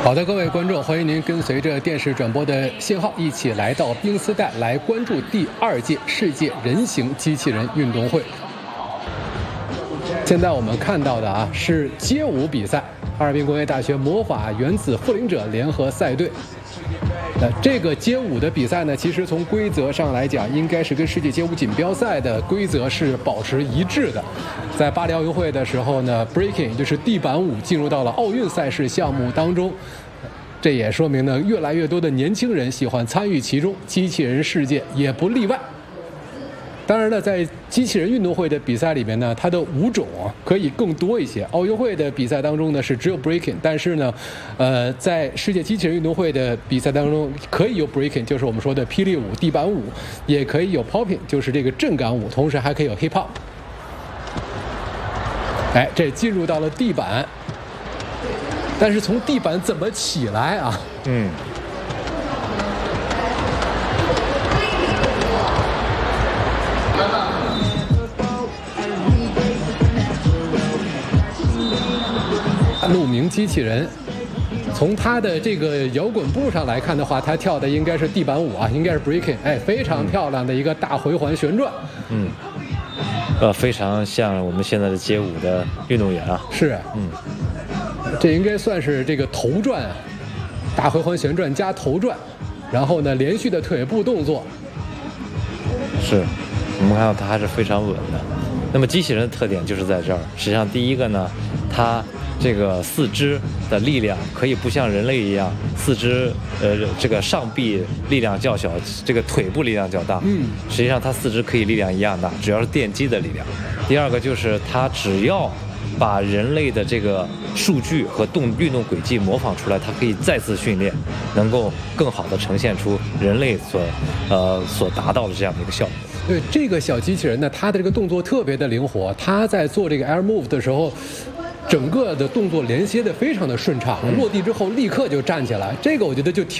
好的，各位观众，欢迎您跟随着电视转播的信号，一起来到冰丝带来关注第2届世界人形机器人运动会。现在我们看到的是街舞比赛，哈尔滨工业大学魔法原子复灵者联合赛队。这个街舞的比赛呢，其实从规则上来讲，应该是跟世界街舞锦标赛的规则是保持一致的。在巴黎奥运会的时候呢 ，breaking 就是地板舞进入到了奥运赛事项目当中。这也说明呢，越来越多的年轻人喜欢参与其中，机器人世界也不例外。当然了，在机器人运动会的比赛里面呢，它的舞种可以更多一些。奥运会的比赛当中呢是只有 breaking， 但是呢，在世界机器人运动会的比赛当中可以有 breaking， 就是我们说的霹雳舞、地板舞，也可以有 popping， 就是这个震感舞，同时还可以有 hip hop。哎，这进入到了地板，但是从地板怎么起来啊？陆明机器人，从他的这个摇滚步上来看的话，他跳的应该是地板舞啊，应该是 breaking， 哎，非常漂亮的一个大回环旋转。 非常像我们现在的街舞的运动员啊。 是啊，这应该算是这个头转啊，大回环旋转加头转，然后呢连续的腿部动作。 是，我们看到它还是非常稳的。那么机器人的特点就是在这儿，实际上第一个呢，它这个四肢的力量可以不像人类一样，四肢这个上臂力量较小，这个腿部力量较大。实际上它四肢可以力量一样大，只要是电机的力量。第二个就是它只要把人类的这个数据和运动轨迹模仿出来，它可以再次训练，能够更好的呈现出人类所达到的这样的一个效果。 对，这个小机器人呢，它的这个动作特别的灵活，它在做这个 air move 的时候，整个的动作连接的非常的顺畅，落地之后立刻就站起来，这个我觉得就挺